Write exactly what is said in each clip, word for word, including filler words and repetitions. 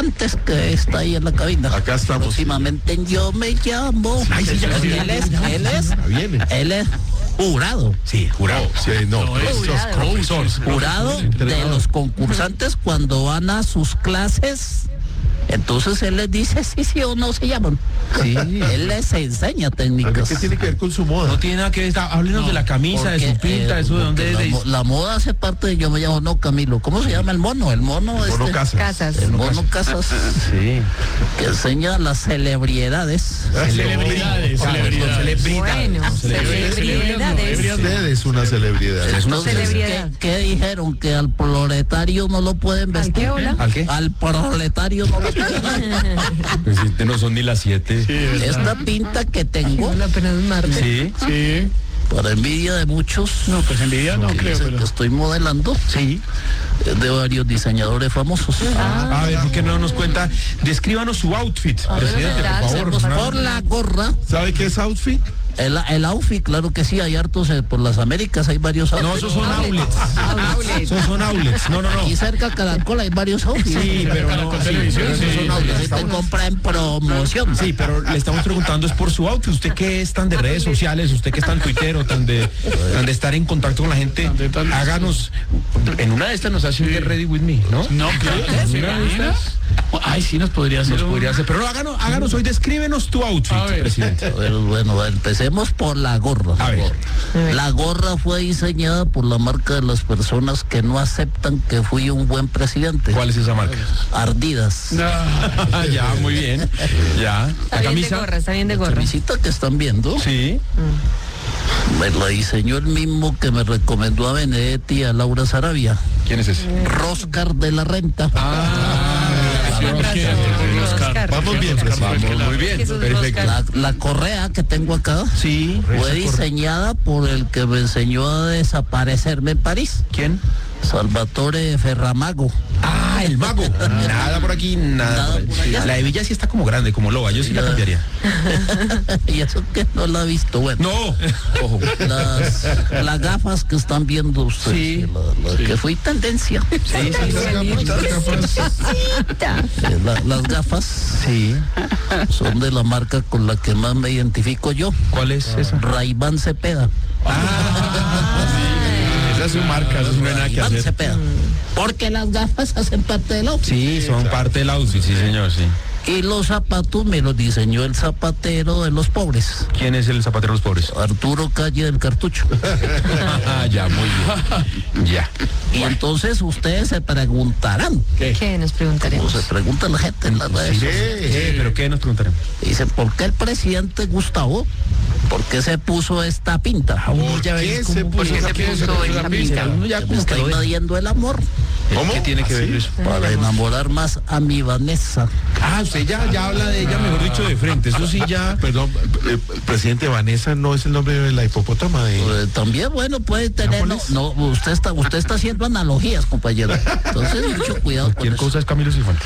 concursantes que está ahí en la cabina. Acá estamos. Próximamente Yo Me Llamo. Ay, sí, ya, él, sí, él es, él es, viene. él es jurado. Sí, jurado. Sí, no, No, es profesor. Profesor. Jurado de los concursantes cuando van a sus clases. Entonces él les dice sí, sí o no se llaman. Sí. Él les enseña técnicas. ¿Qué tiene que ver con su moda? No tiene nada que ver. Háblenos No, de la camisa, de su Porque, pinta, eh, eso de dónde porque es. la, de- mo- la moda hace parte de Yo Me Llamo No, Camilo. ¿Cómo se llama el mono? El mono, Mono este, Casas. Casas. el mono Casas, Sí. que enseña las celebridades. Celebridades, celebridades. Bueno, celebridades. Usted es una celebridad. Entonces, celebridad. ¿qué, qué dijeron? Que al proletario no lo pueden ¿Al vestir. qué, hola? ¿Al qué? Al proletario no lo Presidente, no son ni las siete. Sí, ¿verdad? Esta pinta que tengo, Hola, apenas es martes. Sí. Sí. para envidia de muchos, No, pues envidia no que creo, dicen pero... que estoy modelando, Sí. eh, de varios diseñadores famosos. A ver, ¿por qué no nos cuenta? Descríbanos su outfit, presidente, por favor. Empecemos por la gorra. ¿Sabe qué es outfit? El, el outfit, claro que sí, hay hartos eh, por las Américas, hay varios outfits. No, esos son outlets. Esos son outlets. No, no, no. Y cerca de Caracol hay varios outfits. Sí, pero no. Caracol Sí, Televisión, pero sí. esos son outlets. Se te Estamos- compra en promoción. Sí, pero le estamos preguntando es por su outfit. Usted que es tan de redes sociales, usted que es tan tuitero, tan de, tan de estar en contacto con la gente, Tan de- tan- háganos, en una de estas nos hace un Get Ready With Me, ¿no? No, claro, ¿se Una de imagina? estas Ay, sí, nos podría hacer nos un- podría hacer. Pero no, háganos, háganos hoy, descríbenos tu outfit, A ver. presidente. A ver, bueno, empecemos por la gorra. A ver. La gorra fue diseñada por la marca de las personas que no aceptan que fui un buen presidente. ¿Cuál es esa marca? Ardidas. No. Ya, muy bien. Ya. Está ¿La bien de camisa? gorra, está bien de gorra. Camisita que están viendo, Sí. me la diseñó el mismo que me recomendó a Benedetti y a Laura Sarabia. ¿Quién es ese? Roscar de la Renta. Ah, Oscar. Oscar. Vamos bien, Oscar, presidente. fue el que la- muy bien. Jesús Perfecto. Oscar. La, la correa que tengo acá Sí. fue diseñada por el que me enseñó a desaparecerme en París, ¿Quién? Salvatore Ferramago. Ah, el mago. Nada por aquí, nada. Nada por por ahí. allá. La de Villa sí está como grande, como loba. Yo sí la cambiaría. Y eso que no la he visto. Bueno, No. Ojo. las, las gafas que están viendo ustedes, Sí. la- la que fui tendencia. Sí, sí. Eh, la- las gafas Sí. son de la marca con la que más me identifico yo, ¿Cuál es esa? Ray-Ban Cepeda. Esa es su marca, eso no hay nada que Ray-Ban hacer. Cepeda. Porque las gafas hacen parte del outfit. Sí, son parte del outfit, sí, señor, sí. Y los zapatos me los diseñó el zapatero de los pobres, ¿Quién es el zapatero de los pobres? Arturo Calle del Cartucho. Ya, muy bien. Ya. Y entonces ustedes se preguntarán, ¿Qué nos o preguntaremos? se pregunta la gente en las redes sociales, ¿Qué? ¿Pero qué nos preguntaremos? dice, ¿por qué el presidente Gustavo, por qué se puso esta pinta? ya ¿Qué ves se cómo- puso? ¿Por qué se ¿Qué puso se esa puso? pinta? Uno ya Que me como que está lo ve. invadiendo el amor, ¿Cómo? ¿Qué tiene que ver eso? para enamorar más a mi Vanessa. Ah, usted ya, ya habla de ella, mejor dicho, de frente. Eso sí ya. Perdón, eh, presidente, Vanessa no es el nombre de la hipopótama de... Eh, también, bueno, puede tener, no, ¿Nápoles? no, usted está, usted está haciendo analogías, compañero. Entonces, mucho cuidado con Cualquier eso. cosa es Camilo Cifuentes.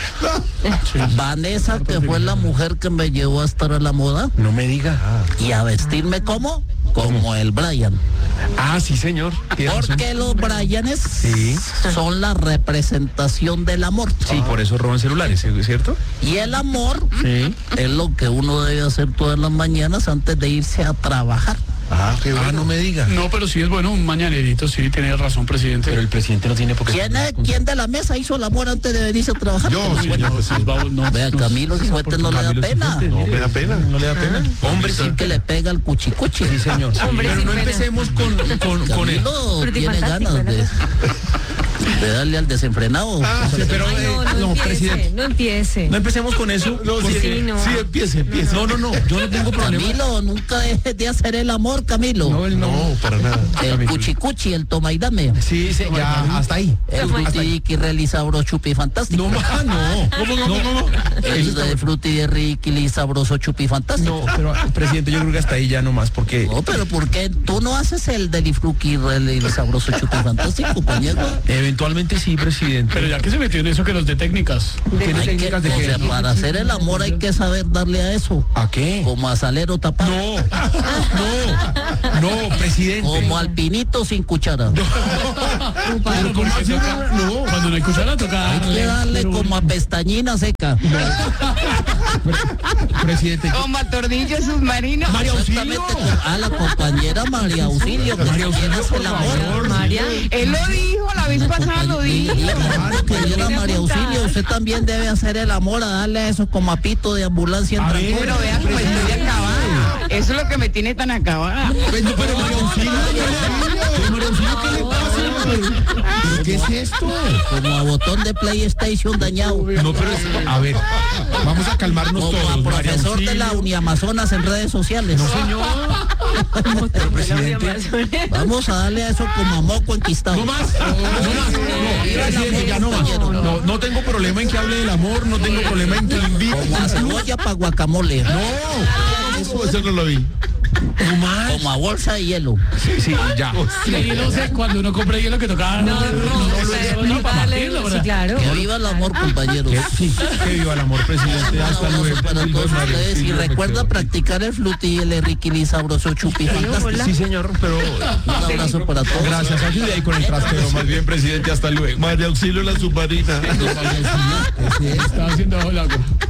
Vanessa, que fue la mujer que me llevó a estar a la moda No me diga. y a vestirme como, como el Brian. Ah, sí, señor. Tiene razón. Porque los Brianes Sí. son la representación del amor. Sí, por eso roban celulares, ¿cierto? Y el amor Sí. es lo que uno debe hacer todas las mañanas antes de irse a trabajar. Ah, qué Ah, bueno. no me diga. No, pero sí es bueno un mañanerito, sí, tiene razón, presidente. Pero el presidente no tiene por qué. ¿Quién, es, ¿Quién de la mesa hizo el amor antes de venirse a trabajar? Yo, Pues, señor bueno, presidente. Vamos, no, Vea, no, Camilo Cifuentes no le da Camilo pena. Cifuentes, No, mire, me da pena. No le da pena. Hombre, sí. Sí que le pega al cuchicuchi. Sí, señor. sí. Hombre, Pero sin no pena. empecemos con, con, con el. Camilo Pero tiene fantástico, ganas ¿no? de, de darle al desenfrenado. Ah, sí, pero Ay, eh, no, no, no, empiece, presidente. no empiece. No empecemos con eso. No, sí, porque- Sí, no. sí, empiece, empiece. No, no, no. Yo no tengo problema. Camilo, nunca dejes de hacer el amor, Camilo. No, él no. No, para nada. El cuchicuchi, el toma y dame. Sí, sí, ya, hasta ahí. El Toma y frutidiqui relisabro chupi fantástico. No, ma, no. ¿Cómo no? No, no. El de fruti de riqui sabroso chupi fantástico. No, pero presidente, yo creo que hasta ahí ya nomás, porque No, pero ¿por qué tú no haces el del ifruqui el sabroso chupi fantástico, compañero? eh, Eventualmente sí, presidente. Pero ya que se metió en eso que los de técnicas. ¿Tiene Hay que, técnicas de o qué? sea, para hacer el amor hay que saber darle a eso. ¿A qué? Como a salero tapado. No, no, no, presidente. Como al pinito sin cuchara. Pero ¿cómo porque así? toca- No. Cuando no hay cuchara toca Hay que darle como a pestañina seca. Presidente. Como a tornillo submarino. María Auxilio. Exactamente como a la compañera María Auxilio. Que María Auxilio, también hace por el amor. favor. María. Él lo dijo, la vez pasada lo dijo. Y la compañera María Auxilio, usted también debe hacer el amor a darle a eso como a pito de ambulancia en A ver. transporte. Pero vea cómo estoy acabada. Eso es lo que me tiene tan acabada. Pero, pero María Auxilio, pero María Auxilio, ¿qué le pasa? ¿Pero qué es esto? Como a botón de PlayStation dañado. No, pero es- a ver, vamos a calmarnos Como a todos. María profesor de la Auxilio. Uniamazonas en redes sociales. No, señor. Pero, presidente. Vamos a darle a eso como a moco enquistado. No más, no más, no, presidente, ya no más. No, no tengo problema en que hable del amor, no tengo problema en que lo invite. Como a cebolla para guacamole. No, Eso, eso no lo vi. no más. Como a bolsa de hielo. Sí, sí, ya. Y no sé, cuando uno compra hielo que tocaba. No, no, no, no, para partirlo, sí, ¿verdad? claro. Que viva el amor, compañeros. Sí, que viva el amor, presidente. Un Hasta abrazo luego. para todos ustedes y recuerda practicar el fluti y el enriquili sabroso chupi fantástico. Sí, señor, pero Un abrazo para todos. gracias. Ayude ahí con el trastero. Más bien, presidente, hasta luego. María Auxilio la submarina. Estaba haciendo bajo el agua.